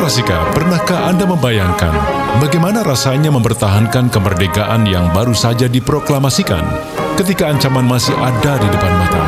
Rasika, pernahkah Anda membayangkan bagaimana rasanya mempertahankan kemerdekaan yang baru saja diproklamasikan ketika ancaman masih ada di depan mata?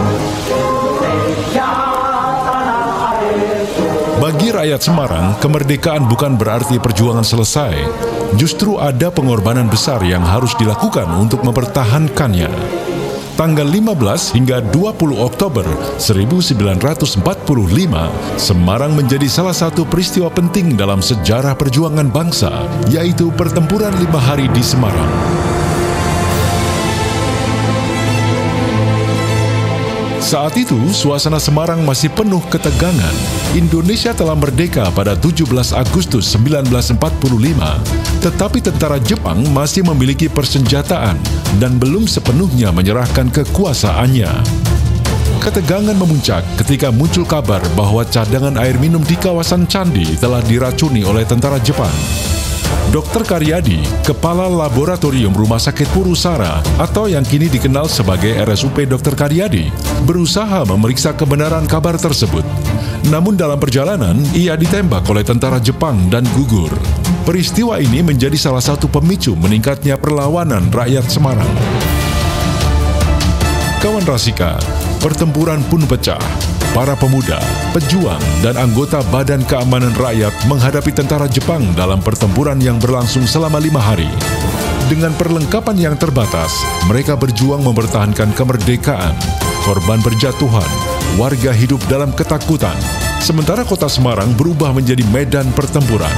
Bagi rakyat Semarang, kemerdekaan bukan berarti perjuangan selesai. Justru ada pengorbanan besar yang harus dilakukan untuk mempertahankannya. Tanggal 15 hingga 20 Oktober 1945, Semarang menjadi salah satu peristiwa penting dalam sejarah perjuangan bangsa, yaitu pertempuran 5 hari di Semarang. Saat itu, suasana Semarang masih penuh ketegangan. Indonesia telah merdeka pada 17 Agustus 1945, tetapi tentara Jepang masih memiliki persenjataan dan belum sepenuhnya menyerahkan kekuasaannya. Ketegangan memuncak ketika muncul kabar bahwa cadangan air minum di kawasan Candi telah diracuni oleh tentara Jepang. Dr. Karyadi, Kepala Laboratorium Rumah Sakit Purusara atau yang kini dikenal sebagai RSUP Dr. Karyadi, berusaha memeriksa kebenaran kabar tersebut. Namun dalam perjalanan, ia ditembak oleh tentara Jepang dan gugur. Peristiwa ini menjadi salah satu pemicu meningkatnya perlawanan rakyat Semarang. Kawan Rasika, pertempuran pun pecah. Para pemuda, pejuang, dan anggota Badan Keamanan Rakyat menghadapi tentara Jepang dalam pertempuran yang berlangsung selama 5 hari. Dengan perlengkapan yang terbatas, mereka berjuang mempertahankan kemerdekaan. Korban berjatuhan, warga hidup dalam ketakutan, sementara kota Semarang berubah menjadi medan pertempuran.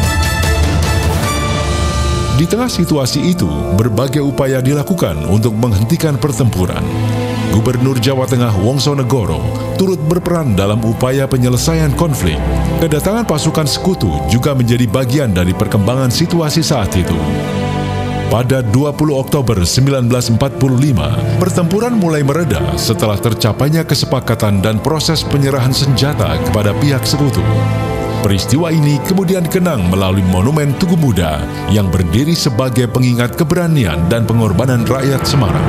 Di tengah situasi itu, berbagai upaya dilakukan untuk menghentikan pertempuran. Gubernur Jawa Tengah Wongsonegoro turut berperan dalam upaya penyelesaian konflik. Kedatangan pasukan sekutu juga menjadi bagian dari perkembangan situasi saat itu. Pada 20 Oktober 1945, pertempuran mulai mereda setelah tercapainya kesepakatan dan proses penyerahan senjata kepada pihak sekutu. Peristiwa ini kemudian dikenang melalui Monumen Tugu Muda yang berdiri sebagai pengingat keberanian dan pengorbanan rakyat Semarang.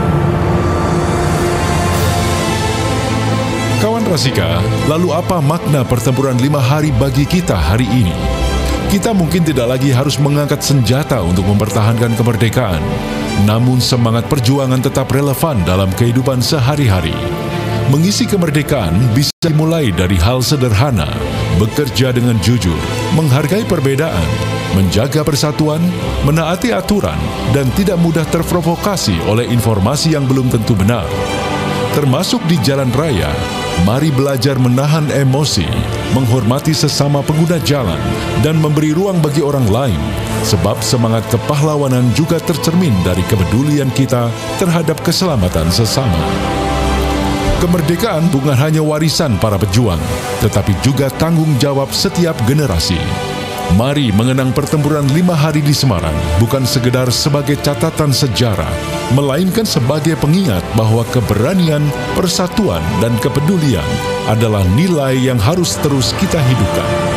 Kawan Rasika, lalu apa makna pertempuran 5 hari bagi kita hari ini? Kita mungkin tidak lagi harus mengangkat senjata untuk mempertahankan kemerdekaan, namun semangat perjuangan tetap relevan dalam kehidupan sehari-hari. Mengisi kemerdekaan bisa dimulai dari hal sederhana, bekerja dengan jujur, menghargai perbedaan, menjaga persatuan, menaati aturan, dan tidak mudah terprovokasi oleh informasi yang belum tentu benar. Termasuk di jalan raya, mari belajar menahan emosi, menghormati sesama pengguna jalan, dan memberi ruang bagi orang lain, sebab semangat kepahlawanan juga tercermin dari kepedulian kita terhadap keselamatan sesama. Kemerdekaan bukan hanya warisan para pejuang, tetapi juga tanggung jawab setiap generasi. Mari mengenang pertempuran 5 hari di Semarang bukan sekedar sebagai catatan sejarah, melainkan sebagai pengingat bahwa keberanian, persatuan, dan kepedulian adalah nilai yang harus terus kita hidupkan.